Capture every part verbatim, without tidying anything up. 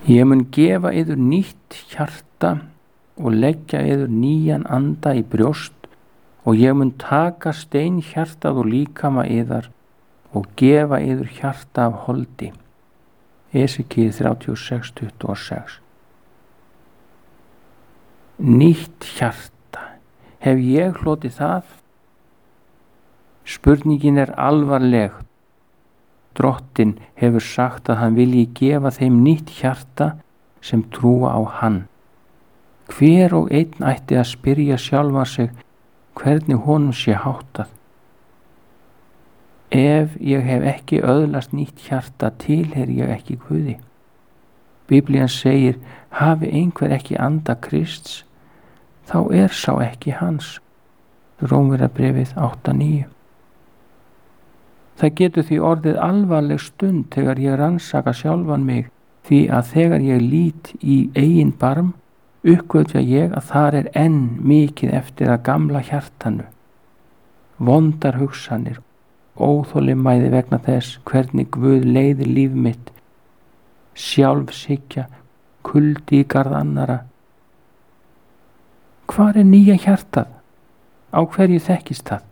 Ég mun gefa yður nýtt hjarta og leggja yður nýjan anda í brjóst og ég mun taka steinhjartað og líkama yðar og gefa yður hjarta af holdi. Esekíel þrjátíu og sex tuttugu og sex. Nýtt hjarta. Hef ég hlotið það? Spurningin er alvarleg. Drottinn hefur sagt að hann vilji gefa þeim nýtt hjarta sem trúa á hann. Hver og einn ætti að spyrja sjálfa sig hvernig honum sé háttað. Ef ég hef ekki öðlast nýtt hjarta tilheyri ég ekki Guði. Biblían segir, hafi einhver ekki anda Krists, þá er sá ekki hans. Rómverjabréfið átta níu. Það getur því orðið alvarleg stund þegar ég rannsaka sjálfan mig, því að þegar ég lít í eigin barm, uppgötva ég að þar er enn mikið eftir að gamla hjartanu. Vondar hugsanir, óþolinmæði vegna þess hvernig Guð leiðir líf mitt, sjálfshyggja, kuldi í garð annara. Hvar er nýja hjartað? Á hverju þekkist það?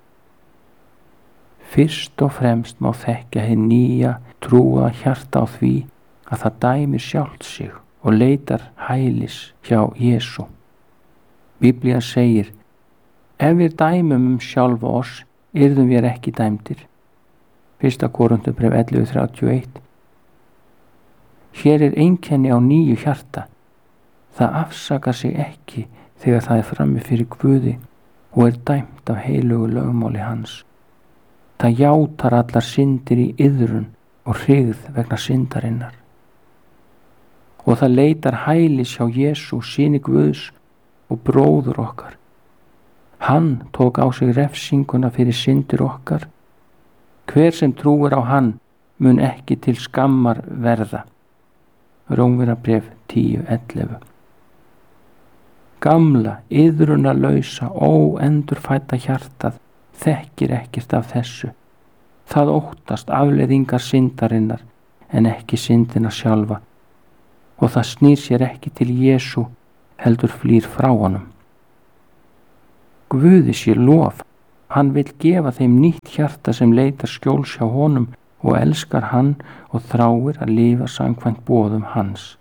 Fyrst og fremst má þekkja hið nýja trúa hjarta á því að það dæmir sjálft sig og leitar hælis hjá Jesú. Biblían segir, ef við dæmum um sjálfa oss, yrðum við ekki dæmdir. Fyrsta Korinthubréf ellefu þrjátíu og eitt. Hér er einkenni á nýju hjarta. Það afsakar sig ekki þegar það er frammi fyrir Guði og er dæmt af heilugu lögmáli hans. Það játar allar syndir í iðrun og hryggð vegna syndarinnar. Og það leitar hælis hjá Jesú, syni Guðs og bróður okkar. Hann tók á sig refsinguna fyrir syndir okkar. Hver sem trúir á hann mun ekki til skammar verða. Rómverjabréf tíu ellefu. Gamla, iðrunarlausa, óendurfædda hjartað þekkir ekkert af þessu. Það óttast afleiðingar syndarinnar en ekki syndina sjálfa og það snýr sér ekki til Jesú heldur flýr frá honum. Guði sé lof, hann vill gefa þeim nýtt hjarta sem leitar skjóls hjá honum og elskar hann og þráir að lifa samkvæmt boðum hans.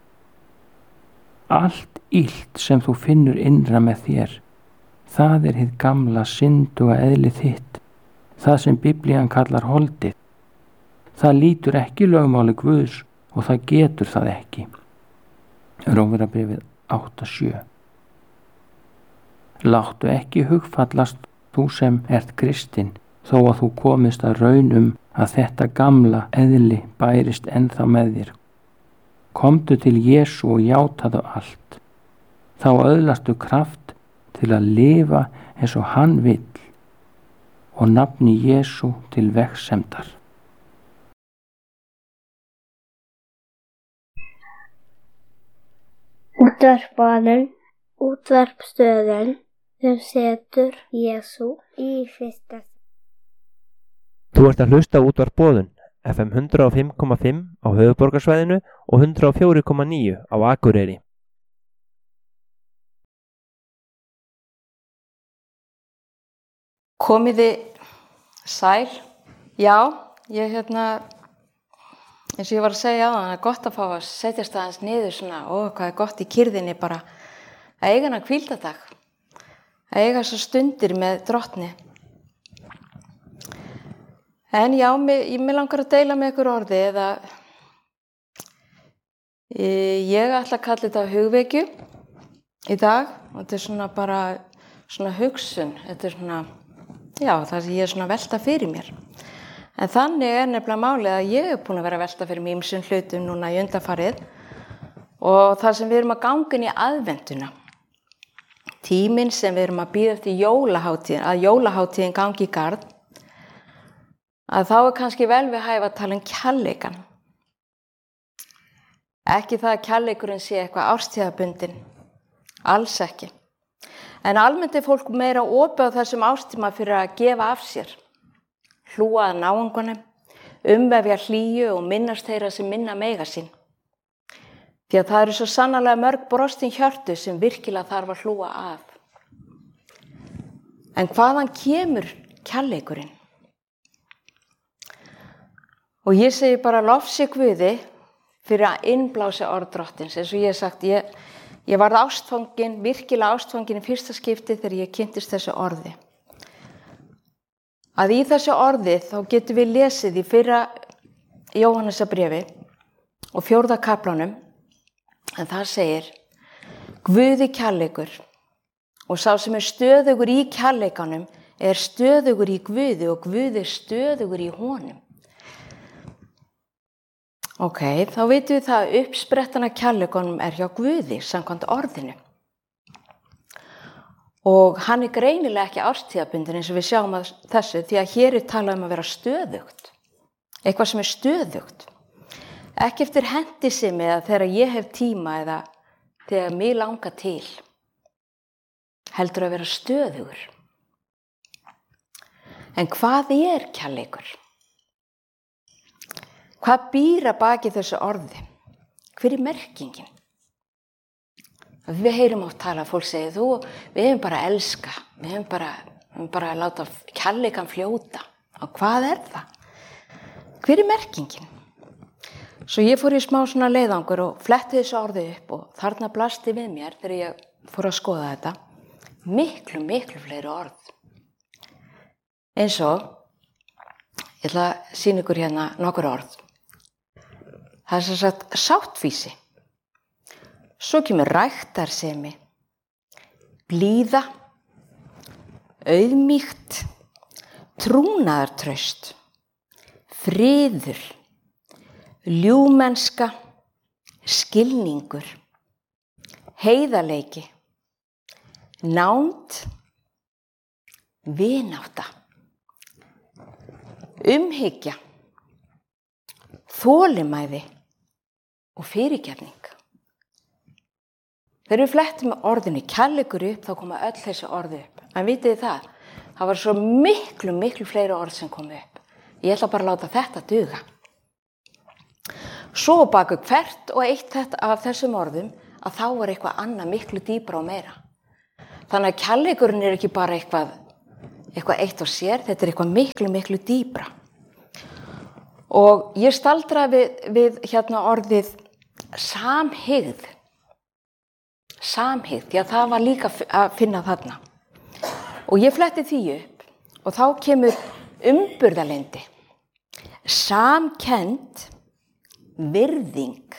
Allt illt sem þú finnur innra með þér, það er hið gamla synduga eðli þitt, það sem Biblían kallar holdið. Það lítur ekki lögmáli Guðs og það getur það ekki. Rómverjabréfið átta sjö. Láttu ekki hugfallast þú sem ert kristinn, þó að þú komist að raun um að þetta gamla eðli bærist ennþá með þér. Komdu til Jesú og játaðu allt. Þá öðlastu kraft til að lifa eins og hann vill og nafni Jesú til vegsemdar. Útvarpaðan, útvarpstöðin sem setur Jesú í fyrsta. Þú ert að hlusta á Útvarp Boðun, F M hundrað og fimm komma fimm á höfuðborgarsvæðinu og hundrað og fjögur komma níu á Akureyri. Komiði sæl. Já, ég hérna, eins og ég var að segja á það, það er gott að fá að setjast aðeins niður svona, ó, hvað er gott í kyrðinni bara að eiga hana hvíldadag, að eiga svo stundir með Drottni. En já, mig, mig langar að deila með ykkur orði eða ég ætla að kalla þetta hugvekju í dag og þetta er svona bara svona hugsun, þetta er svona, já, það sem ég er svona að velta fyrir mér. En þannig er nefnilega málið að ég er búin að vera að velta fyrir mér ýmsum hlutum núna í undanfarið og það sem við erum að ganga inn í aðventuna. Tíminn sem við erum að bíða eftir jólaháttíðin, að jólaháttíðin gangi í garð, að þá er kannski vel við hæfa að tala um kærleikann. Ekki það að kærleikurinn sé eitthvað árstíðabundinn, alls ekki. En almennt er fólk meira opið á þessum ástíma fyrir að gefa af sér, hlúa að náungunum, umvefja hlýju og minnast þeirra sem minna meiga sín. Því að það eru svo sannarlega mörg brostin hjörtu sem virkilega þarf að hlúa að. En hvaðan kemur kærleikurinn? Og ég segi bara lofsi Guði fyrir að innblási orð Drottins. Eins og ég hef sagt, ég, ég varð ástfangin, virkilega ástfangin í fyrsta skipti þegar ég kynntist þessu orði. Að í þessu orði þá getum við lesið í fyrra Jóhannesarbréfi og fjórða kaflanum, en það segir: Guði kærleikur, og sá sem er stöðugur í kærleikanum er stöðugur í Guði og Guði er stöðugur í honum. Ok, þá veitum við það að uppsprettan af kærleikanum er hjá Guði samkvæmt orðinu. Og hann er greinilega ekki árstíðabundinn eins og við sjáum að þessu, því að hér er talað um að vera stöðugt. Eitthvað sem er stöðugt. Ekki eftir hendisemi eða þegar ég hef tíma eða þegar mig langar til. Heldur að vera stöðugur. En hvað er kærleikur? Hvað býr að baki þessu orði? Hver er merkingin? Við heyrum oft tala að fólk segja, þú, við hefum bara að elska, við hefum bara, við hefum bara að láta kærleikan fljóta. Og hvað er það? Hver er merkingin? Svo ég fór í smá svona leiðangur og fletti þessu orði upp og þarna blasti við mér þegar ég fór að skoða þetta. Miklu, miklu fleiri orð. Eins og, ég ætla að sýna ykkur hérna nokkur orð. Það er sem sagt sáttfýsi. Svo kemur ræktarsemi, blíða, auðmýkt, trúnaðartraust, friður, ljúfmennska, skilningur, heiðarleiki, nánd, vinátta, umhyggja, þolinmæði og fyrirgefning. Þegar við flettum orðinu kærleikur upp, þá koma öll þessi orði upp. En vitið þið það, það var svo miklu, miklu fleiri orð sem komu upp. Ég ætla bara að láta þetta duga. Svo baku hvert og eitt þetta af þessum orðum, að þá er eitthvað annað miklu dýpra og meira. Þannig að kærleikurinn er ekki bara eitthvað, eitthvað eitt og sér, þetta er eitthvað miklu, miklu dýpra. Og ég staldraði við, við hérna orðið samhygð. Samhygð, því að það var líka að finna þarna. Og ég fletti því upp og þá kemur umburðarlyndi, samkennd, virðing,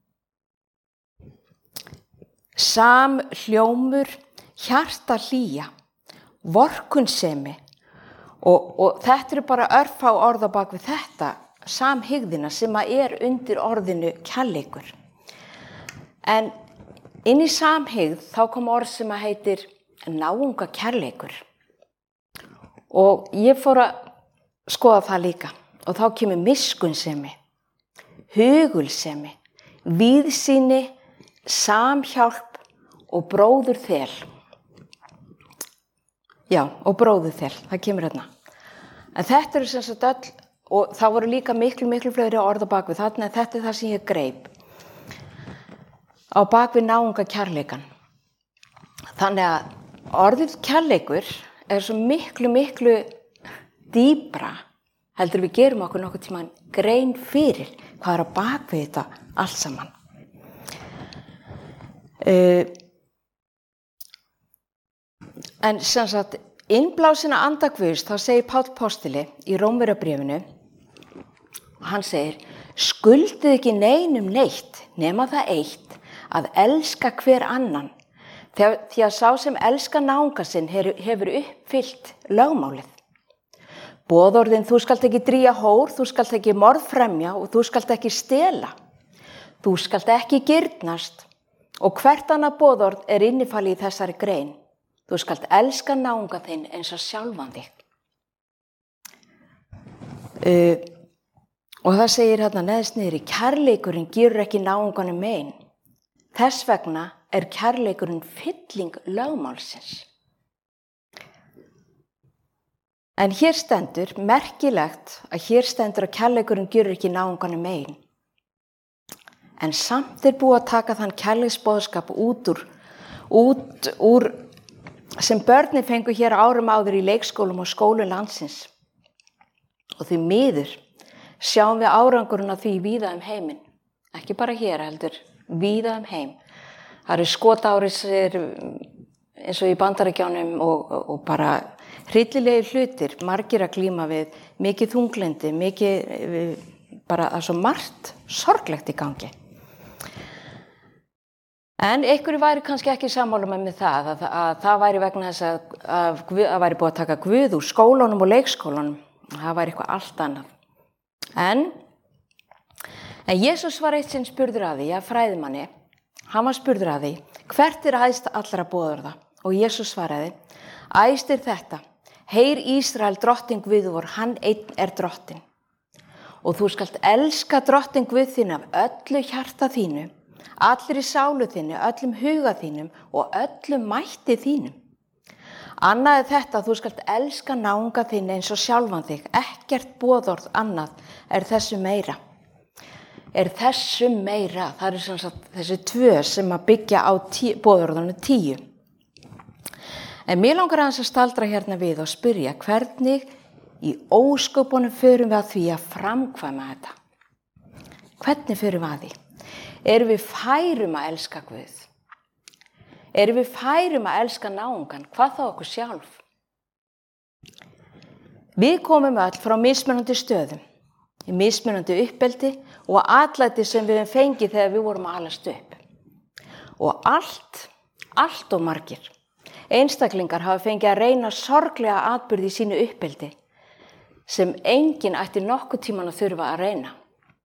samhljómur, hjartahlýja, vorkunnsemi og, og þetta eru bara örfá orð á bak við þetta, samhygðina sem að er undir orðinu kærleikur. En inn í samhygð þá kom orð sem að heitir náunga kærleikur. Og ég fór að skoða það líka. Og þá kemur miskunnsemi, hugulsemi, víðsýni, samhjálp og bróðurþel. Já, og bróðurþel, það kemur hérna. En þetta eru sem sagt öll, og það voru líka miklu, miklu fleiri orð á bakvið þarna, en þetta er það sem ég greip. Á bakvið náunga kærleikan. Þannig að orðið kærleikur er svo miklu, miklu dýpra heldur við gerum okkur nokkuð tíma grein fyrir hvað er á bakvið þetta allt saman. Uh, en sem sagt, innblásina anda Guðs, þá segir Páll postuli í Rómverjabréfinu, og hann segir, skuldið ekki neinum neitt nema það eitt, að elska hver annan, því að sá sem elskar náunga sinn hefur uppfyllt lögmálið. Boðorðin, þú skalt ekki drýja hór, þú skalt ekki morðfremja og þú skalt ekki stela. Þú skalt ekki girnast og hvert annað boðorð er innifalið í þessari grein. Þú skalt elska náunga þinn eins og sjálfan þig. Uh, og það segir hérna neðst niðri, kærleikurinn gerur ekki náunganum mein. Þess vegna er kærleikurinn fylling lögmálsins. En hér stendur, merkilegt að hér stendur að kærleikurinn gerur ekki náunganum mein. En samt er búið að taka þann kærleiksboðskap út úr, út úr sem börnin fengu hér árum áður í leikskólum og skólum landsins. Og því miður sjáum við árangurinn af því víða um heiminn. Ekki bara hér heldur, víða um heim. Það eru skotárisir eins og í Bandaríkjánum og, og, og bara hryllilegi hlutir, margir að glíma við, mikið þunglyndi, mikið, bara það er svo margt sorglegt í gangi. En einhverju væri kannski ekki sammála með mig það, að, að, að það væri vegna þess að, að, að væri búið að taka Guð úr skólanum og leikskólanum. Það væri eitthvað allt annað. En, en Jesús var eitt sinn spurður að því, að fræðimanni, hann var spurður að því, hvert er æðst allra boðorða? Og Jesús svaraði, æðst er þetta, heyr Ísrael drottin Guð vor, hann einn er drottin. Og þú skalt elska drottin Guð þín af öllu hjarta þínu, allir í sálu þínu, öllum huga þínum og öllum mætti þínum. Annað er þetta að þú skalt elska náunga þín eins og sjálfan þig, ekkert boðorð annað er þessu meira. Er þessu meira, það eru sem sagt þessi tvö sem að byggja á tí, boðorðunum tíu. En mér langar aðeins að staldra hérna við og spyrja hvernig í ósköpunum förum við að því að framkvæma þetta. Hvernig förum við að því? Erum við færum að elska Guð? Erum við færum að elska náungan? Hvað þá okkur sjálf? Við komum öll frá mismunandi stöðum, í mismunandi uppeldi og atlæti sem við höfum fengið þegar við vorum að alast upp. Og allt, allt og margir einstaklingar hafa fengið að reyna sorglega atburði í sínu uppeldi sem enginn ætti nokkuð tíman að þurfa að reyna.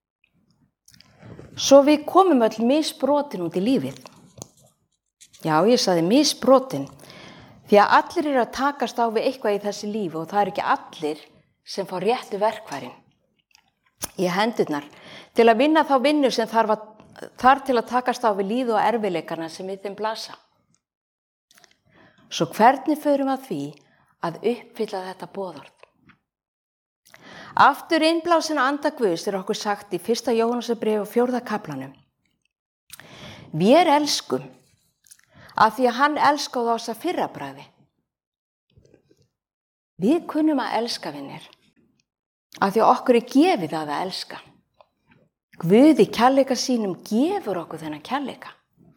Svo við komum öll misbrotin út í lífið. Já, ég sagði misbrotin, því að allir eru að takast á við eitthvað í þessi lífi og það er ekki allir sem fá réttu verkfærin í hendurnar til að vinna þá vinnu sem þarf, að, þarf til að takast á við líð og erfiðleikarna sem við þeim blasa. Svo hvernig förum að því að uppfylla þetta boðorð? Aftur innblásin anda Guðs er okkur sagt í fyrsta Jóhannesarbréfi og fjórða kaflanum. Vér elskum af því að hann elskaði oss að fyrra bragði. Við kunnum að elska vinir af því að okkur er gefið að að elska. Guð í kærleika sínum gefur okkur þennan kærleika.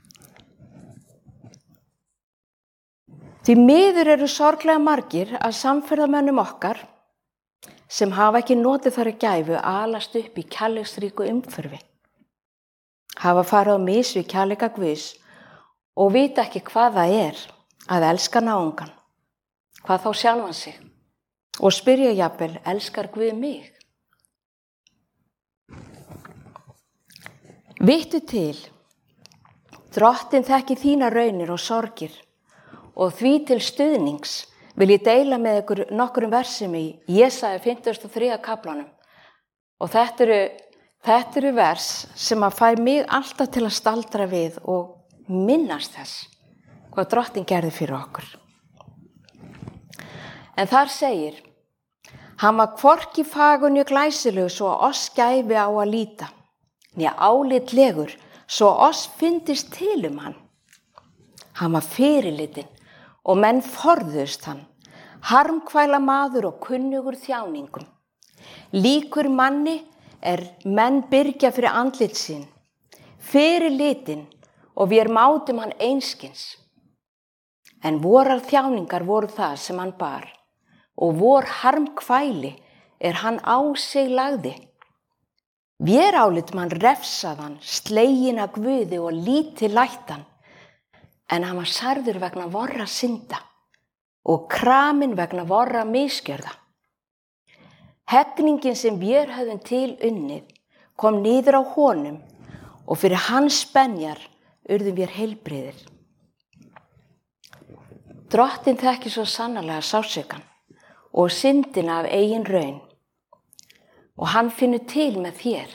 Því miður eru sorglega margir að samferðamönnum okkar sem hafa ekki notið þar gæfu að alast upp í kærleiksríku umhverfi. Hafa farið á mis við kærleika Guðs og vita ekki hvað það er að elska náungan, hvað þá sjálfan sig og spyrja jafnvel, elskar Guð mig? Vittu til, drottin þekki þína raunir og sorgir og því til stuðnings vil ég deila með ykkur nokkrum versum í Jesaja fimmtugasta og þriðja kaflanum. Og þetta eru, þetta eru vers sem að fæ mig alltaf til að staldra við og minnast þess hvað drottin gerði fyrir okkur. En þar segir, hann var hvorki fagur né glæsilegur svo að oss gæfi á að líta, né álitlegur svo að oss fyndist til um hann. Hann var fyrirlitin og menn forðust hann, harmkvæla maður og kunnugur þjáningum. Líkur manni er menn byrgja fyrir andlit sinn, fyrirlitin og við mátum hann einskins. En vorar þjáningar voru það sem hann bar, og vor harmkvæli er hann á sig lagði. Vér álitum hann refsaðan, slegin að Guði og lítið lættan, en hann var særður vegna vorra synda og kramin vegna vorra misgjörða. Hegningin sem vér höfðum til unnið kom niður á honum og fyrir hans spenjar urðum vér heilbrigðir. Drottin þekkir svo sannarlega sársaukann og syndina af eigin raun og hann finnur til með þér.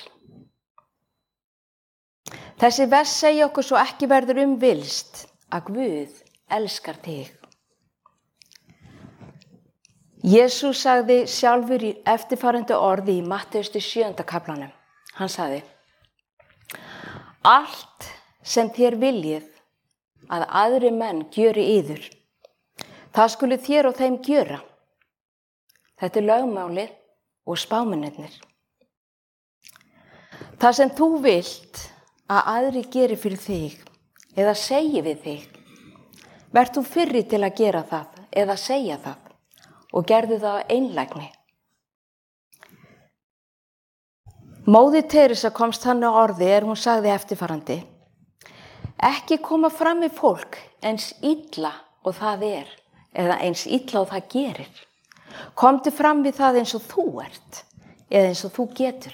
Þessi vers segja okkur svo ekki verður um villst að Guð elskar þig. Jesús sagði sjálfur í eftirfarandi orði í Mattheus sjöunda kaflanum. Hann sagði, Allt sem þér viljið að aðri menn gjöri yður, það skulu þér og þeim gjöra. Þetta er lögmálið og spámennirnir. Það sem þú vilt að aðri geri fyrir þig eða segi við þig, verð þú fyrri til að gera það eða segja það og gerðu það á einlægni. Móðir Teresa komst þannig á orði er hún sagði eftirfarandi: ekki koma fram við fólk eins illa og það er eða eins illa og það gerir. Komdu fram við það eins og þú ert eða eins og þú getur.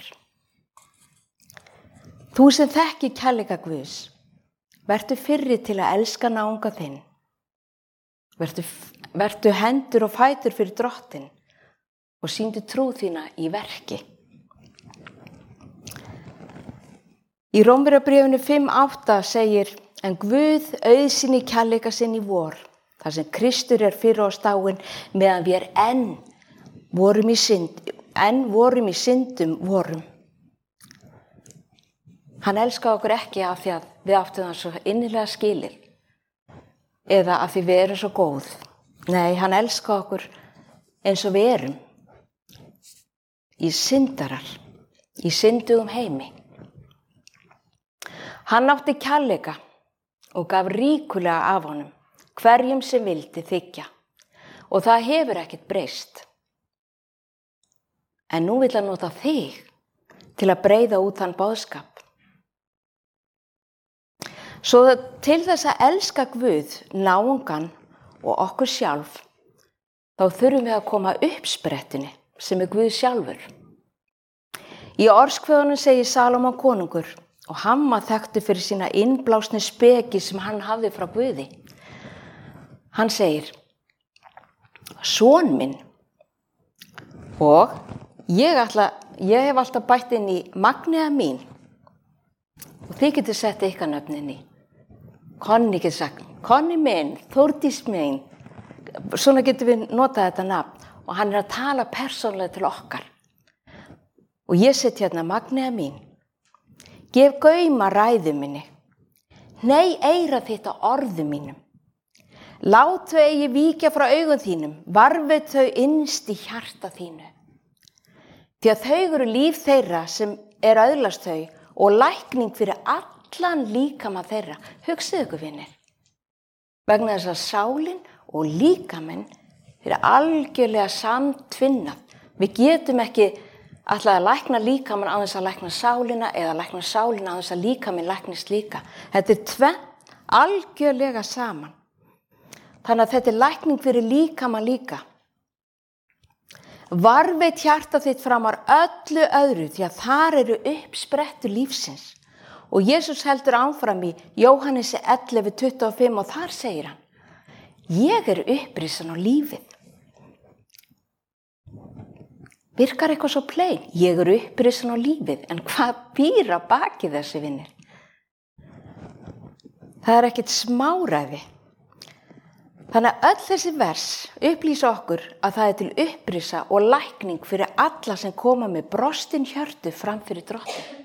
Þú sem þekki kærleika Guðs, vertu fyrri til að elska náunga þinn. Vertu, vertu hendur og fætur fyrir Drottinn og sýndu trú þína í verki. Í Rómverjabréfinu fimm átta segir: en Guð auðsýni kærleika sinn í vor, þar sem Kristur er fyrir oss dáinn, meðan við er enn vorum í synd, enn vorum í syndum vorum. Hann elskaði okkur ekki af því að við áttum það svo innilega skilið eða af því við erum svo góð. Nei, hann elskaði okkur eins og við erum, í syndarar, í syndugum heimi. Hann átti kærleika og gaf ríkulega af honum, hverjum sem vildi þiggja, og það hefur ekkert breyst. En nú vill hann nota þig til að breiða út þann boðskap. Svo til þess að elska Guð, náungan og okkur sjálf, þá þurfum við að koma uppsprettunni sem er Guð sjálfur. Í Orðskviðunum segir Salómon konungur, og hann var þekktur fyrir sína innblásnu speki sem hann hafði frá Guði. Hann segir: son minn, og ég, ætla, ég hef alltaf bætt inn í Magnea mín, og þið getur sett ykkar nöfn inn í. Konni getur sagt, Konni minn, Þórdís minn, svona getur við notað þetta nafn, og hann er að tala persónulega til okkar. Og ég set hérna Magnea mín, gef gauma ræðu minni, nei eyra þitt á orðu mínum, lát þau eigi víkja frá augum þínum, varfið þau innst í hjarta þínu. Því að þau eru líf þeirra sem er öðlast þau og lækning fyrir allan líkama þeirra. Hugsið ykkur, vinir, vegna þess að sálin og líkaminn er algjörlega samtvinnað. Við getum ekki ætlaði að lækna líkamann á þess að lækna sálina eða lækna sálina á þess að líkaminn læknist líka. Þetta er tvennt algjörlega saman. Þannig að þetta er lækning fyrir líkamann líka. Varveit hjarta þitt framar öllu öðru, því að þar eru uppsprettur lífsins. Og Jesús heldur áfram í Jóhannesi ellefu tuttugu og fimm og þar segir hann: ég er upprisan á lífið. Virkar eitthvað svo plein? Ég er upprisan á lífið, en hvað býr að baki þessi, vinir? Það er ekkert smáræði. Þannig að öll þessi vers upplýsa okkur að það er til upprisa og lækning fyrir alla sem koma með brostin hjörtu fram fyrir Drottinn.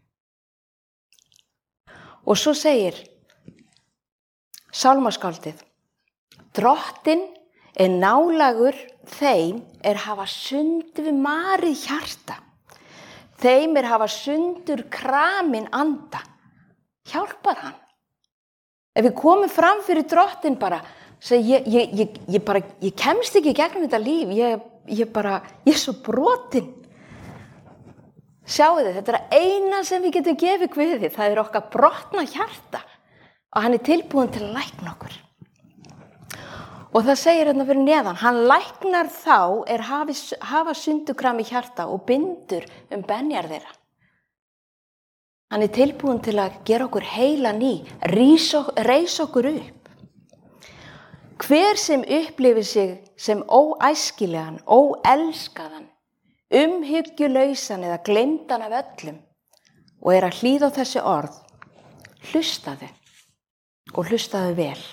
Og svo segir sálmaskáldið: Drottinn er nálægur þeim er hafa sundur við marið hjarta. Þeim er hafa sundur kramin anda. Hjálpar hann. Ef við komum fram fyrir Drottinn bara, segi, ég, ég, ég, ég, bara, ég kemst ekki gegnum þetta líf, ég, ég, bara, ég er svo brotin. Sjáu þið, þetta er að eina sem við getum gefið Guði, það er okkar brotna hjarta og hann er tilbúin til að lækna okkur. Og það segir hérna fyrir neðan, hann læknar þá er hafi, hafa sundukrami hjarta og bindur um benjar þeirra. Hann er tilbúin til að gera okkur heila ný, reis okkur upp. Hver sem upplifir sig sem óæskilegan, óelskaðan, umhyggjulausan eða gleymdan af öllum og er að hlýða á þessi orð, hlustaðu og hlustaðu vel.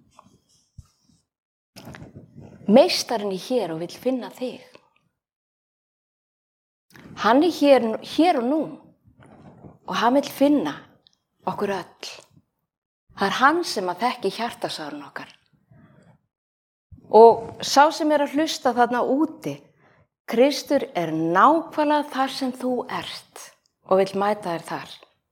Meistarinn er hér og vill finna þig. Hann er hér, hér og nú og hann vill finna okkur öll. Það er hann sem að þekki hjartasárun okkar. Og sá sem er að hlusta þarna úti, Kristur er nákvæmlega þar sem þú ert og vill mæta þér þar.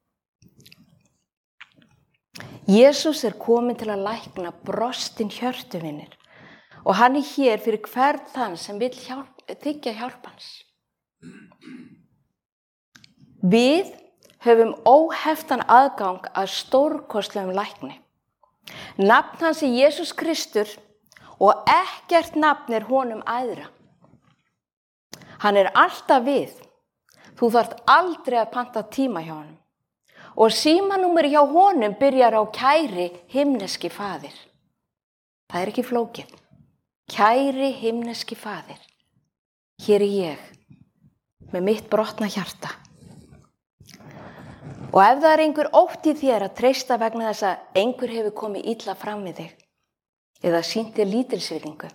Jesús er komin til að lækna brostin hjörtuvinir og hann er hér fyrir hvern þann sem vill hjálp, þiggja hjálp hans. Við höfum óheftan aðgang að stórkostlegum lækni. Nafn hans er Jesús Kristur og ekkert nafn er honum æðra. Hann er alltaf við. Þú þarft aldrei að panta tíma hjá honum. Og símanúmer hjá honum byrjar á kæri himneski faðir. Það er ekki flókið. Kæri himneski faðir. Hér er ég með mitt brotna hjarta. Og ef það er einhver ótt í þér að treysta vegna þess að einhver hefur komið illa fram við þig eða sýnt þér lítilsvirðingu,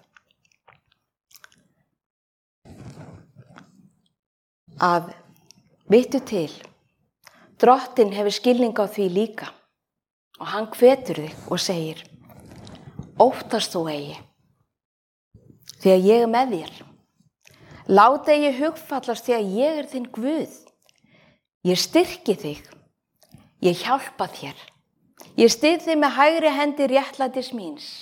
að vittu til, Drottinn hefur skilning á því líka og hann hvetur þig og segir: óttast þú eigi, því að ég er með þér. Láta eigi hugfallast því að ég er þinn Guð. Ég styrki þig, ég hjálpa þér, ég styð þig með hægri hendi réttlætis míns.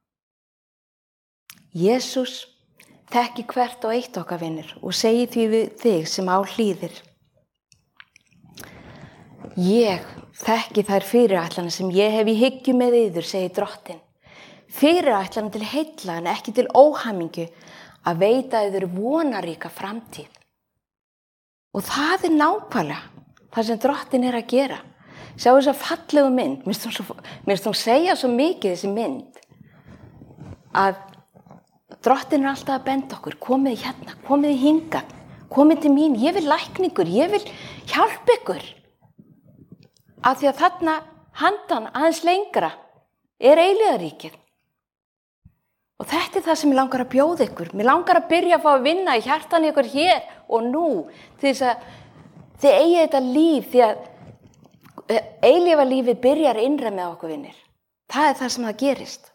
Jesús þekki hvert og eitt okkar vinir og segi því við þig sem á hlýðir: ég þekki þær fyrirætlanir sem ég hef í hyggju með yður, segir Drottinn. Fyrirætlanir til heilla en ekki til óhamingju, að veita yður vonaríka framtíð. Og það er nákvæmlega það sem Drottinn er að gera. Sjá þessa fallegu mynd, mér finnst hún segja svo mikið þessi mynd, að Drottinn er alltaf að benda okkur: komið hérna, komið hingað, komið til mín, ég vil lækningur, ég vil hjálpa ykkur. Af því að þarna handan aðeins lengra er eilíðaríkið. Og þetta er það sem ég langar að bjóða ykkur. Mér langar að byrja að fá að vinna í hjartan ykkur hér og nú, til þess að þið eigið þetta líf, því að eilífa lífið byrjar innra með okkur vinir. Það er það sem það gerist.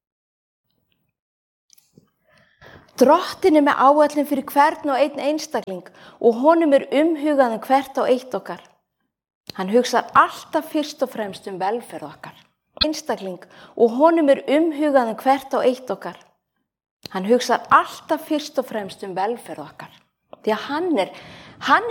Drottinn er með áætlun fyrir hvern og einn einstakling og honum er umhugað um hvert og eitt okkar. Hann hugsar alltaf fyrst og fremst um velferð okkar. Einstakling og honum er umhugað um hvert og eitt okkar. Hann hugsar alltaf fyrst og fremst um velferð okkar. Því að hann er, hann er